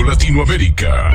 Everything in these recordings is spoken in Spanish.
Radio Latinoamérica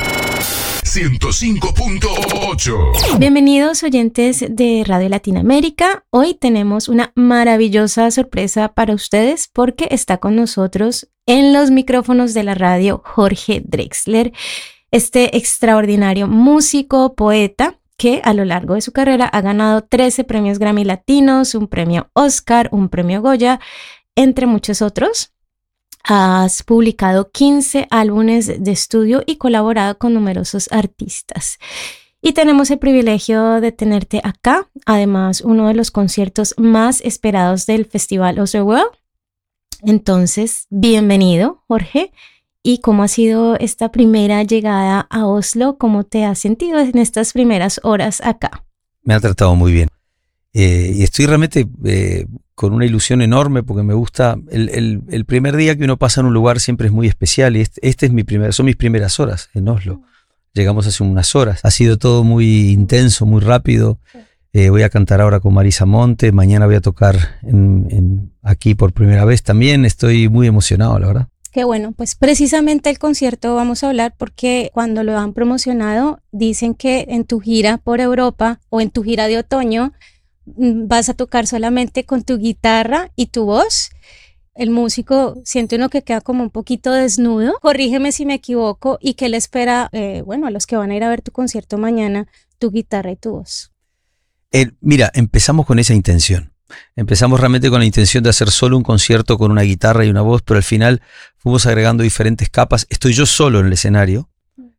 105.8. Bienvenidos oyentes de Radio Latinoamérica. Hoy tenemos una maravillosa sorpresa para ustedes porque está con nosotros en los micrófonos de la radio Jorge Drexler, este extraordinario músico, poeta que a lo largo de su carrera ha ganado 13 premios Grammy Latinos, un premio Oscar, un premio Goya, entre muchos otros. Has publicado 15 álbumes de estudio y colaborado con numerosos artistas. Y tenemos el privilegio de tenerte acá, además uno de los conciertos más esperados del Festival Otherworld. Entonces, bienvenido, Jorge. ¿Y cómo ha sido esta primera llegada a Oslo? ¿Cómo te has sentido en estas primeras horas acá? Me ha tratado muy bien. Y estoy realmente con una ilusión enorme porque me gusta. El primer día que uno pasa en un lugar siempre es muy especial y son mis primeras horas en Oslo. Llegamos hace unas horas. Ha sido todo muy intenso, muy rápido. Voy a cantar ahora con Marisa Monte. Mañana voy a tocar aquí por primera vez también. Estoy muy emocionado, la verdad. Qué bueno, pues precisamente el concierto vamos a hablar porque cuando lo han promocionado dicen que en tu gira por Europa o en tu gira de otoño vas a tocar solamente con tu guitarra y tu voz. El músico siente uno que queda como un poquito desnudo. Corrígeme si me equivoco. ¿Y qué le espera, a los que van a ir a ver tu concierto mañana, tu guitarra y tu voz? Mira, empezamos con esa intención. Empezamos realmente con la intención de hacer solo un concierto con una guitarra y una voz, pero al final fuimos agregando diferentes capas. Estoy yo solo en el escenario,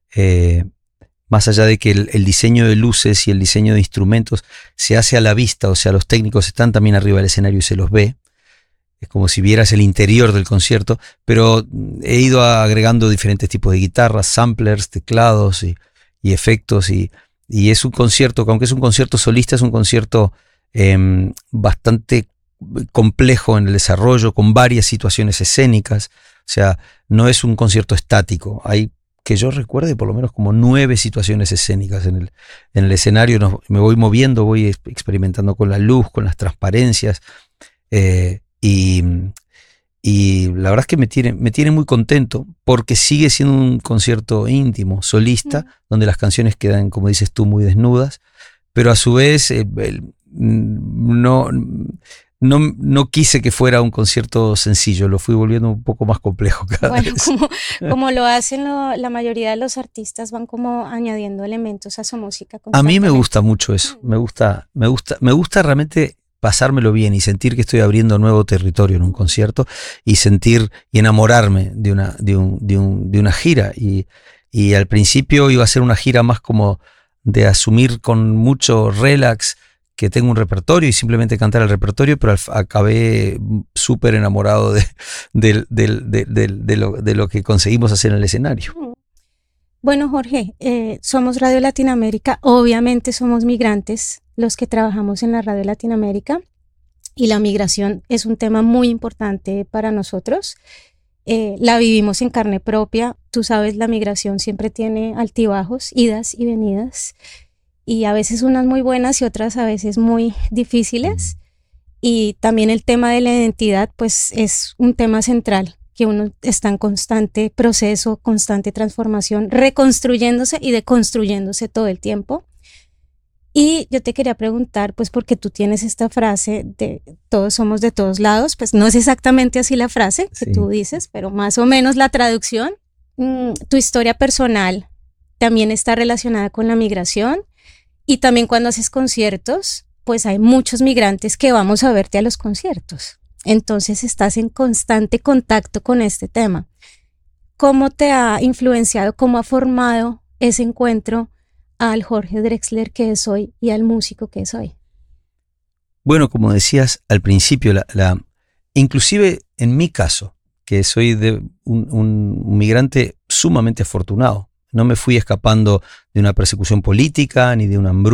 más allá de que el diseño de luces y el diseño de instrumentos se hace a la vista, o sea, los técnicos están también arriba del escenario y se los ve. Es como si vieras el interior del concierto, pero he ido agregando diferentes tipos de guitarras, samplers, teclados y efectos, y es un concierto que aunque es un concierto solista, es un concierto bastante complejo en el desarrollo, con varias situaciones escénicas. O sea, no es un concierto estático. Hay, que yo recuerde, por lo menos como 9 situaciones escénicas en el escenario. Me voy moviendo, voy experimentando con la luz, con las transparencias, y la verdad es que me tiene muy contento porque sigue siendo un concierto íntimo, solista, donde las canciones quedan, como dices tú, muy desnudas, pero a su vez no quise que fuera un concierto sencillo, lo fui volviendo un poco más complejo cada vez. Como lo hacen la mayoría de los artistas, van como añadiendo elementos a su música. A mí me gusta mucho eso, me gusta realmente pasármelo bien y sentir que estoy abriendo nuevo territorio en un concierto y sentir y enamorarme de una gira. Y al principio iba a ser una gira más como de asumir con mucho relax que tengo un repertorio y simplemente cantar el repertorio, pero acabé súper enamorado de lo que conseguimos hacer en el escenario. Bueno, Jorge, somos Radio Latinoamérica, obviamente somos migrantes los que trabajamos en la Radio Latinoamérica y la migración es un tema muy importante para nosotros. La vivimos en carne propia. Tú sabes, la migración siempre tiene altibajos, idas y venidas, y a veces unas muy buenas y otras a veces muy difíciles. Y también el tema de la identidad, pues es un tema central, que uno está en constante proceso, constante transformación, reconstruyéndose y deconstruyéndose todo el tiempo. Y yo te quería preguntar, pues porque tú tienes esta frase de todos somos de todos lados, pues no es exactamente así la frase que tú dices, pero más o menos la traducción. Tu historia personal también está relacionada con la migración y también cuando haces conciertos, pues hay muchos migrantes que vamos a verte a los conciertos. Entonces estás en constante contacto con este tema. ¿Cómo te ha influenciado, cómo ha formado ese encuentro al Jorge Drexler que es hoy y al músico que es hoy? Bueno, como decías al principio, inclusive en mi caso, que soy de un migrante sumamente afortunado, no me fui escapando de una persecución política ni de una hambruna.